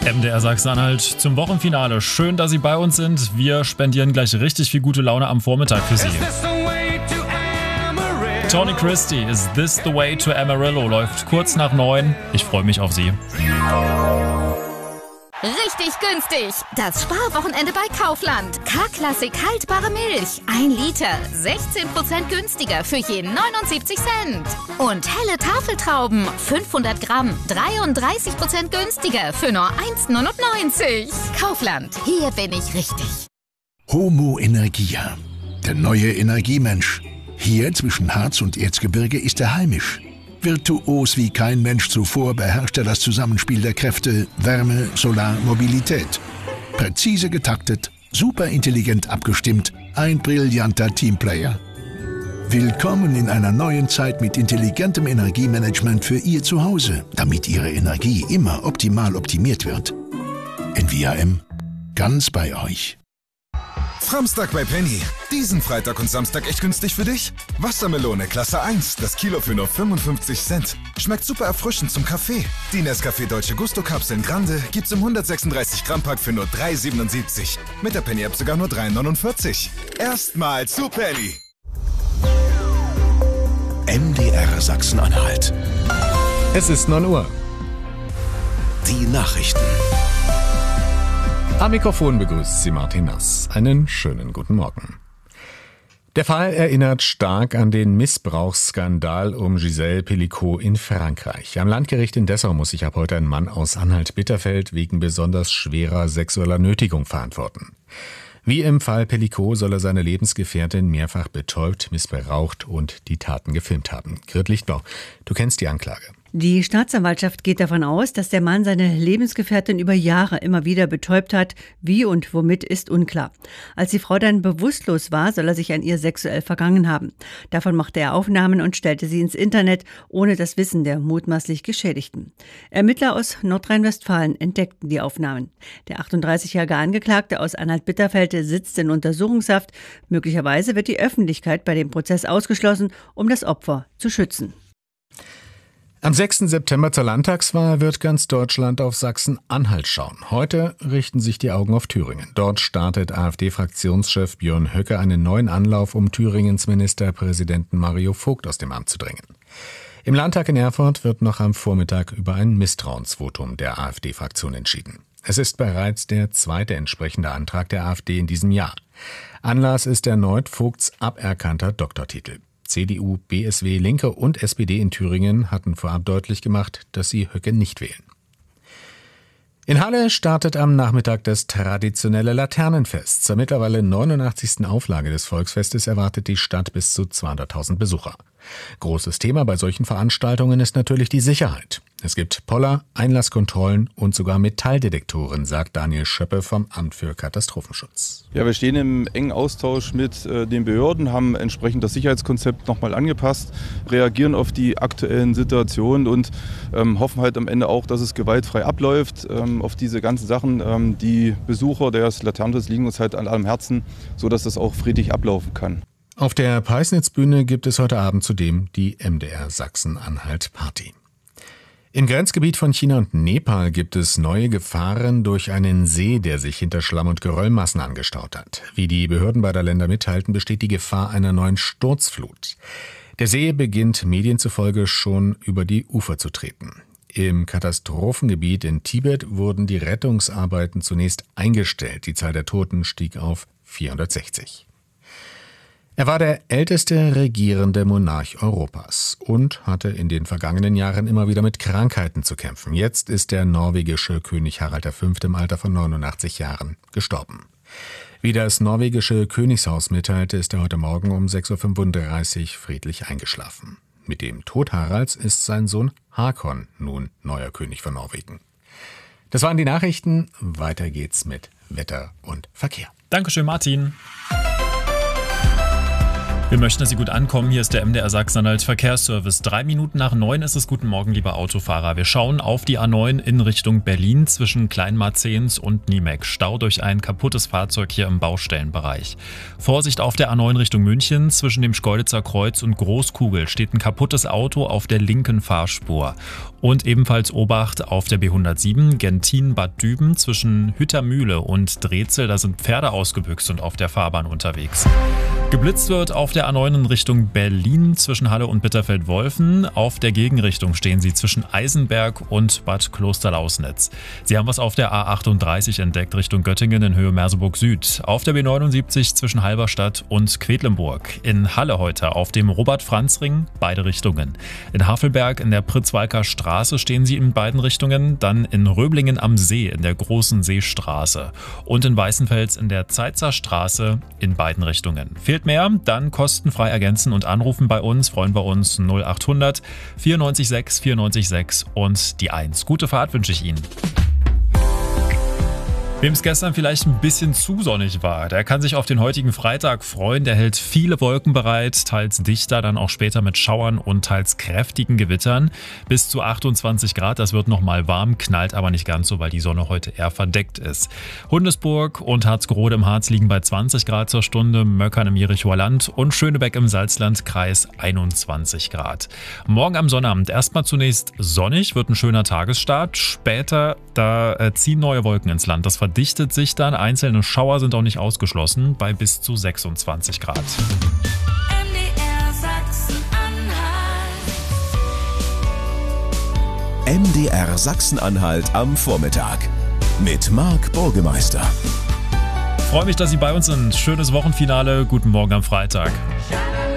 MDR Sachsen-Anhalt zum Wochenfinale. Schön, dass Sie bei uns sind. Wir spendieren gleich richtig viel gute Laune am Vormittag für Sie. Tony Christie, Is This the Way to Amarillo, läuft kurz nach 9. Ich freue mich auf Sie. Richtig günstig. Das Sparwochenende bei Kaufland. K-Klassik haltbare Milch. 1 Liter. 16% günstiger für je 79 Cent. Und helle Tafeltrauben. 500 Gramm. 33% günstiger für nur 1,99. Kaufland. Hier bin ich richtig. Homo Energia. Der neue Energiemensch. Hier zwischen Harz und Erzgebirge ist er heimisch. Virtuos wie kein Mensch zuvor beherrscht er das Zusammenspiel der Kräfte Wärme, Solar, Mobilität. Präzise getaktet, superintelligent abgestimmt, ein brillanter Teamplayer. Willkommen in einer neuen Zeit mit intelligentem Energiemanagement für Ihr Zuhause, damit Ihre Energie immer optimal optimiert wird. NVIM, ganz bei euch. Framstag bei Penny. Diesen Freitag und Samstag echt günstig für dich? Wassermelone Klasse 1, das Kilo für nur 55 Cent. Schmeckt super erfrischend zum Kaffee. Die Nescafé Dolce Gusto Kapseln Grande gibt's im 136 Gramm Pack für nur 3,77. Mit der Penny App sogar nur 3,49. Erstmal zu Penny. MDR Sachsen-Anhalt. Es ist 9 Uhr. Die Nachrichten. Am Mikrofon begrüßt Sie Martin Nass. Einen schönen guten Morgen. Der Fall erinnert stark an den Missbrauchsskandal um Gisèle Pelicot in Frankreich. Am Landgericht in Dessau muss sich ab heute ein Mann aus Anhalt-Bitterfeld wegen besonders schwerer sexueller Nötigung verantworten. Wie im Fall Pelicot soll er seine Lebensgefährtin mehrfach betäubt, missbraucht und die Taten gefilmt haben. Grit Lichtblau, du kennst die Anklage. Die Staatsanwaltschaft geht davon aus, dass der Mann seine Lebensgefährtin über Jahre immer wieder betäubt hat. Wie und womit ist unklar. Als die Frau dann bewusstlos war, soll er sich an ihr sexuell vergangen haben. Davon machte er Aufnahmen und stellte sie ins Internet, ohne das Wissen der mutmaßlich Geschädigten. Ermittler aus Nordrhein-Westfalen entdeckten die Aufnahmen. Der 38-jährige Angeklagte aus Anhalt-Bitterfeld sitzt in Untersuchungshaft. Möglicherweise wird die Öffentlichkeit bei dem Prozess ausgeschlossen, um das Opfer zu schützen. Am 6. September zur Landtagswahl wird ganz Deutschland auf Sachsen-Anhalt schauen. Heute richten sich die Augen auf Thüringen. Dort startet AfD-Fraktionschef Björn Höcke einen neuen Anlauf, um Thüringens Ministerpräsidenten Mario Vogt aus dem Amt zu drängen. Im Landtag in Erfurt wird noch am Vormittag über ein Misstrauensvotum der AfD-Fraktion entschieden. Es ist bereits der zweite entsprechende Antrag der AfD in diesem Jahr. Anlass ist erneut Vogts aberkannter Doktortitel. CDU, BSW, Linke und SPD in Thüringen hatten vorab deutlich gemacht, dass sie Höcke nicht wählen. In Halle startet am Nachmittag das traditionelle Laternenfest. Zur mittlerweile 89. Auflage des Volksfestes erwartet die Stadt bis zu 200.000 Besucher. Großes Thema bei solchen Veranstaltungen ist natürlich die Sicherheit. Es gibt Poller, Einlasskontrollen und sogar Metalldetektoren, sagt Daniel Schöppe vom Amt für Katastrophenschutz. Ja, wir stehen im engen Austausch mit den Behörden, haben entsprechend das Sicherheitskonzept nochmal angepasst, reagieren auf die aktuellen Situationen und hoffen halt am Ende auch, dass es gewaltfrei abläuft. Auf diese ganzen Sachen, die Besucher des Laternenfestes liegen uns halt an allem Herzen, sodass das auch friedlich ablaufen kann. Auf der Peisnitz-Bühne gibt es heute Abend zudem die MDR Sachsen-Anhalt-Party. Im Grenzgebiet von China und Nepal gibt es neue Gefahren durch einen See, der sich hinter Schlamm- und Geröllmassen angestaut hat. Wie die Behörden beider Länder mitteilten, besteht die Gefahr einer neuen Sturzflut. Der See beginnt Medien zufolge schon über die Ufer zu treten. Im Katastrophengebiet in Tibet wurden die Rettungsarbeiten zunächst eingestellt. Die Zahl der Toten stieg auf 460. Er war der älteste regierende Monarch Europas und hatte in den vergangenen Jahren immer wieder mit Krankheiten zu kämpfen. Jetzt ist der norwegische König Harald V. im Alter von 89 Jahren gestorben. Wie das norwegische Königshaus mitteilte, ist er heute Morgen um 6.35 Uhr friedlich eingeschlafen. Mit dem Tod Haralds ist sein Sohn Hakon nun neuer König von Norwegen. Das waren die Nachrichten. Weiter geht's mit Wetter und Verkehr. Dankeschön, Martin. Wir möchten, dass Sie gut ankommen. Hier ist der MDR Sachsen-Anhalt Verkehrsservice. 3 Minuten nach 9 ist es. Guten Morgen, liebe Autofahrer. Wir schauen auf die A9 in Richtung Berlin zwischen Kleinmarzens und Niemek. Stau durch ein kaputtes Fahrzeug hier im Baustellenbereich. Vorsicht auf der A9 Richtung München. Zwischen dem Schkeuditzer Kreuz und Großkugel steht ein kaputtes Auto auf der linken Fahrspur. Und ebenfalls Obacht auf der B107 Gentin-Bad Düben zwischen Hüttermühle und Drezel. Da sind Pferde ausgebüxt und auf der Fahrbahn unterwegs. Geblitzt wird auf der A9 in Richtung Berlin zwischen Halle und Bitterfeld-Wolfen. Auf der Gegenrichtung stehen Sie zwischen Eisenberg und Bad Klosterlausnitz. Sie haben was auf der A38 entdeckt Richtung Göttingen in Höhe Merseburg Süd. Auf der B79 zwischen Halberstadt und Quedlinburg. In Halle heute auf dem Robert-Franz-Ring beide Richtungen. In Havelberg in der Pritzwalker Straße stehen Sie in beiden Richtungen. Dann in Röblingen am See in der Großen Seestraße. Und in Weißenfels in der Zeitzer Straße in beiden Richtungen. Fehlt mehr? Dann kostenfrei ergänzen und anrufen bei uns. Freuen wir uns 0800 94 6 94 6 und die 1. Gute Fahrt wünsche ich Ihnen. Wem es gestern vielleicht ein bisschen zu sonnig war, der kann sich auf den heutigen Freitag freuen. Der hält viele Wolken bereit, teils dichter, dann auch später mit Schauern und teils kräftigen Gewittern. Bis zu 28 Grad, das wird nochmal warm, knallt aber nicht ganz so, weil die Sonne heute eher verdeckt ist. Hundesburg und Harzgerode im Harz liegen bei 20 Grad zur Stunde, Möckern im Jerichower Land und Schönebeck im Salzlandkreis 21 Grad. Morgen am Sonnabend erstmal zunächst sonnig, wird ein schöner Tagesstart. Später, da ziehen neue Wolken ins Land. Das verdichtet sich dann. Einzelne Schauer sind auch nicht ausgeschlossen bei bis zu 26 Grad. MDR Sachsen-Anhalt am Vormittag mit Marc Burgemeister. Freue mich, dass Sie bei uns sind. Schönes Wochenfinale. Guten Morgen am Freitag.